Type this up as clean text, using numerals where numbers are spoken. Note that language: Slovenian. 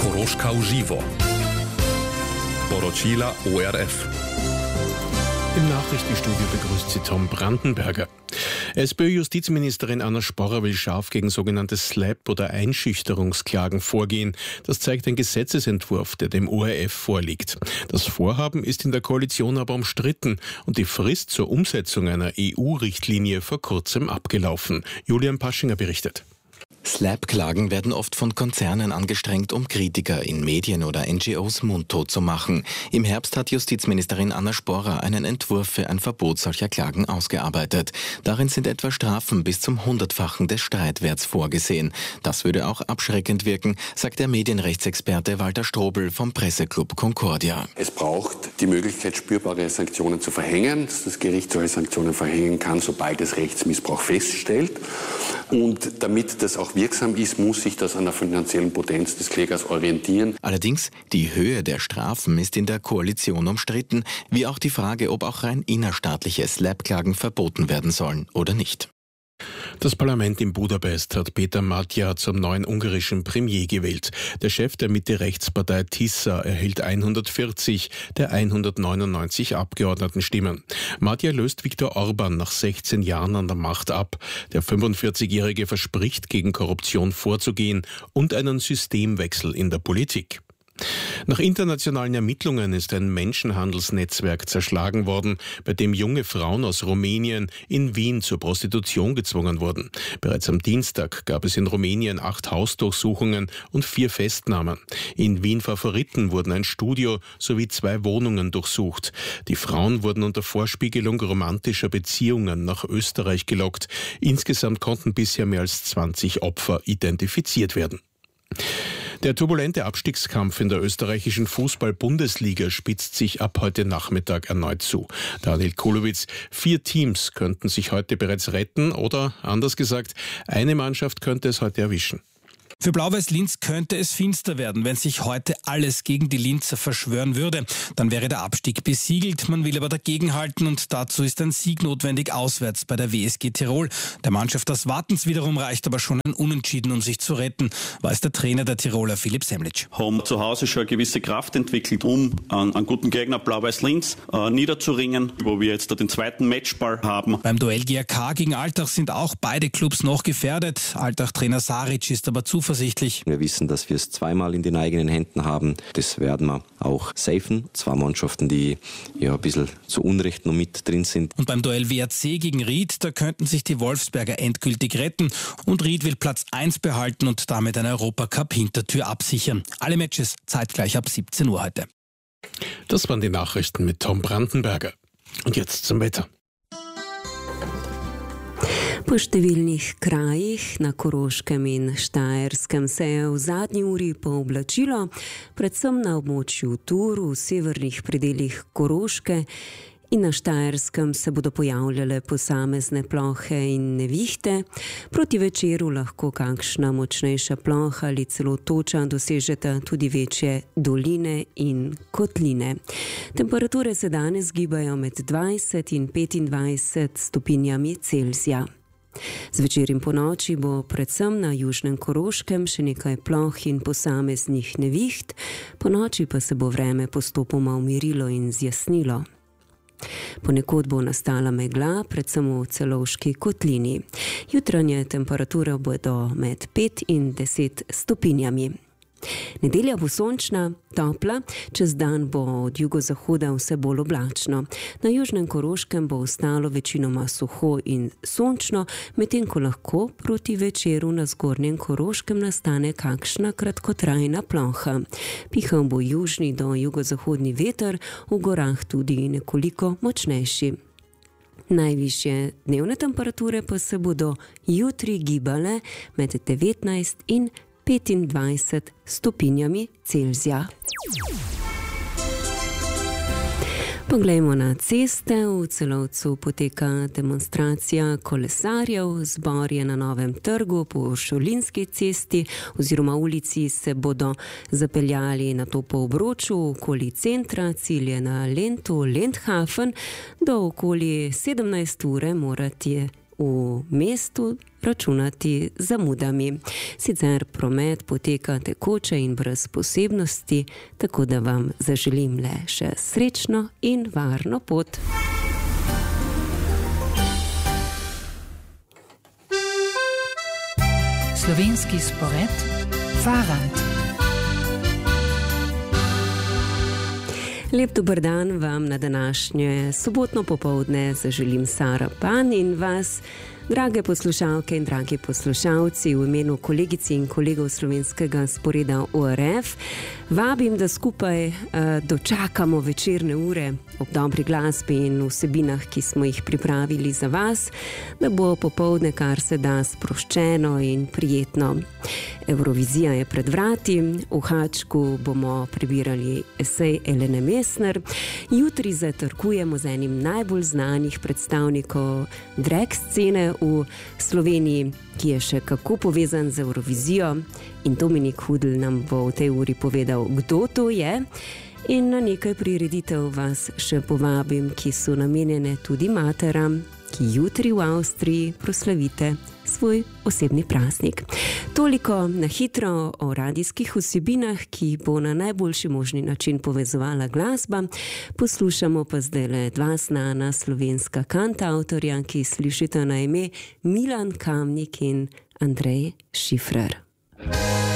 Koroška v živo. Poročila ORF. Im Nachrichtenstudio begrüßt sie Tom Brandenberger. SPÖ-Justizministerin Anna Sporrer will scharf gegen sogenannte Slap- oder Einschüchterungsklagen vorgehen. Das zeigt ein Gesetzesentwurf, der dem ORF vorliegt. Das Vorhaben ist in der Koalition aber umstritten und die Frist zur Umsetzung einer EU-Richtlinie vor kurzem abgelaufen. Julian Paschinger berichtet. Slap-Klagen werden oft von Konzernen angestrengt, um Kritiker in Medien oder NGOs mundtot zu machen. Im Herbst hat Justizministerin Anna Sporrer einen Entwurf für ein Verbot solcher Klagen ausgearbeitet. Darin sind etwa Strafen bis zum 100-fachen des Streitwerts vorgesehen. Das würde auch abschreckend wirken, sagt der Medienrechtsexperte Walter Strobel vom Presseclub Concordia. Es braucht die Möglichkeit, spürbare Sanktionen zu verhängen, dass das Gericht solche Sanktionen verhängen kann, sobald es Rechtsmissbrauch feststellt. Und damit das auch wirksam ist, muss sich das an der finanziellen Potenz des Klägers orientieren. Allerdings, die Höhe der Strafen ist in der Koalition umstritten, wie auch die Frage, ob auch rein innerstaatliche Slap-Klagen verboten werden sollen oder nicht. Das Parlament in Budapest hat Péter Matya zum neuen ungarischen Premier gewählt. Der Chef der Mitte-Rechtspartei Tisza erhielt 140 der 199 Abgeordnetenstimmen. Matya löst Viktor Orban nach 16 Jahren an der Macht ab. Der 45-Jährige verspricht, gegen Korruption vorzugehen und einen Systemwechsel in der Politik. Nach internationalen Ermittlungen ist ein Menschenhandelsnetzwerk zerschlagen worden, bei dem junge Frauen aus Rumänien in Wien zur Prostitution gezwungen wurden. Bereits am Dienstag gab es in Rumänien 8 Hausdurchsuchungen und 4 Festnahmen. In Wien Favoriten wurden ein Studio sowie 2 Wohnungen durchsucht. Die Frauen wurden unter Vorspiegelung romantischer Beziehungen nach Österreich gelockt. Insgesamt konnten bisher mehr als 20 Opfer identifiziert werden. Der turbulente Abstiegskampf in der österreichischen Fußball-Bundesliga spitzt sich ab heute Nachmittag erneut zu. Daniel Kulowitz, 4 Teams könnten sich heute bereits retten oder, anders gesagt, eine Mannschaft könnte es heute erwischen. Für Blau-Weiß-Linz könnte es finster werden, wenn sich heute alles gegen die Linzer verschwören würde. Dann wäre der Abstieg besiegelt. Man will aber dagegenhalten und dazu ist ein Sieg notwendig auswärts bei der WSG Tirol. Der Mannschaft des Wartens wiederum reicht aber schon ein Unentschieden, um sich zu retten, weiß der Trainer der Tiroler Philipp Semlitsch. Haben zu Hause schon eine gewisse Kraft entwickelt, um einen guten Gegner Blau-Weiß-Linz niederzuringen, wo wir jetzt den zweiten Matchball haben. Beim Duell GRK gegen Altach sind auch beide Clubs noch gefährdet. Altach-Trainer Saric ist aber zuversichtlich. Wir wissen, dass wir es zweimal in den eigenen Händen haben. Das werden wir auch safen. 2 Mannschaften, die ja ein bisschen zu Unrecht noch mit drin sind. Und beim Duell WRC gegen Ried, da könnten sich die Wolfsberger endgültig retten. Und Ried will Platz 1 behalten und damit eine Europacup-Hintertür absichern. Alle Matches zeitgleich ab 17 Uhr heute. Das waren die Nachrichten mit Tom Brandenberger. Und jetzt zum Wetter. Po številnih krajih na Koroškem in Štajerskem se je v zadnji uri pooblačilo, predvsem na območju Tur, v severnih predelih Koroške in na Štajerskem se bodo pojavljale posamezne plohe in nevihte. Proti večeru lahko kakšna močnejša ploha ali celo toča dosežeta tudi večje doline in kotline. Temperature se danes gibajo med 20 in 25 stopinjami Celzija. Zvečer in ponoči bo predvsem na južnem Koroškem še nekaj ploh in posameznih neviht, ponoči pa se bo vreme postopoma umirilo in zjasnilo. Ponekod bo nastala megla, predvsem v Celovški kotlini. Jutranje temperature bodo med 5 in 10 stopinjami. Nedelja bo sončna, topla, čez dan bo od jugozahoda vse bolj oblačno. Na južnem Koroškem bo ostalo večinoma suho in sončno, medtem ko lahko proti večeru na zgornjem Koroškem nastane kakšna kratkotrajna ploha. Pihal bo južni do jugozahodni veter, v gorah tudi nekoliko močnejši. Najvišje dnevne temperature pa se bodo jutri gibale med 19 in 25 stopinjami Celzija. Poglejmo na ceste. V Celovcu poteka demonstracija kolesarjev. Zbor je na Novem trgu po Šolinski cesti oziroma ulici se bodo zapeljali na to po obroču okoli centra, cilj je na Lentu, Lendhafen. Do okoli 17 ure morate v mestu računati z zamudami. Sicer promet poteka tekoče in brez posebnosti, tako da vam zaželim le še srečno in varno pot. Slovenski spored Farant. Lep dober dan vam na današnje sobotno popoldne zaželim Sara Pan in vas, drage poslušalke in dragi poslušalci, v imenu kolegici in kolegov slovenskega sporeda ORF vabim, da skupaj dočakamo večerne ure ob dobri glasbi in vsebinah, ki smo jih pripravili za vas, da bo popoldne kar se da sproščeno in prijetno. Evrovizija je pred vrati, v Hačku bomo prebirali esej Elene Messner, jutri zatrkujemo z enim najbolj znanih predstavnikov drag scene v Sloveniji, ki je še kako povezan z Evrovizijo, in Dominik Hudl nam bo v tej uri povedal, kdo to je. In na nekaj prireditev vas še povabim, ki so namenjene tudi materam, ki jutri v Avstriji proslavite svoj osebni praznik. Toliko na hitro o radijskih vsebinah, ki bo na najboljši možni način povezovala glasba. Poslušamo pa zdajle dva znana slovenska kantavtorja, ki slišite na ime Milan Kamnik in Andrej Šifrer.